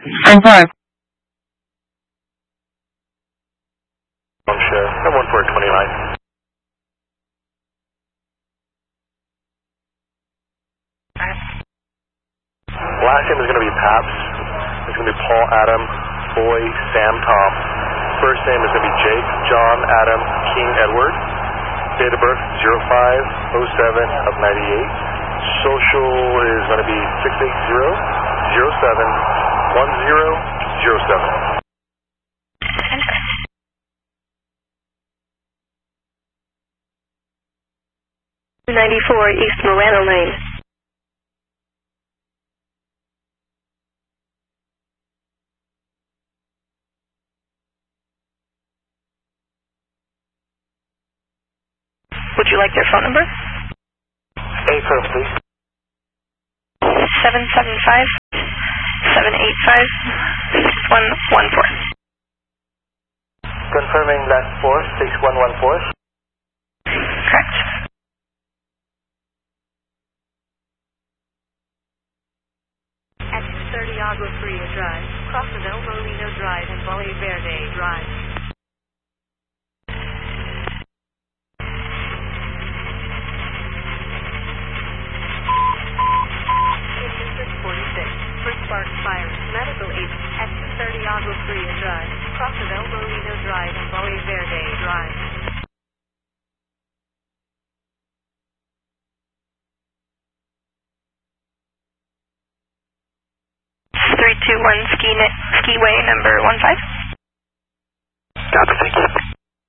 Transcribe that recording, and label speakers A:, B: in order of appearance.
A: I'm 5.
B: Share. I'm 1429. Last name is going to be Paps. It's going to be Paul, Adam, Boy, Sam, Tom. First name is going to be Jake, John, Adam, King, Edward. Date of birth 05/07 of 98. Social is going to be 680-07-1007.
C: 94 East Morano Lane. Would you like their phone number?
B: Affirm, please.
C: 775-785-6114.
B: Confirming last 4, 6114.
C: Correct.
D: At 230 Agua Fria Drive, cross of El Molino Drive and Valle Verde Drive. District 46, for spark fire, medical aid at 230 Agua Fria Drive, cross of El Molino Drive and Valle Verde Drive.
C: 321 Skiway number 15.
B: Copy, thank you.